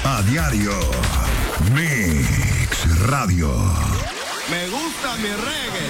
A diario. Mix Radio. Me gusta mi reggae.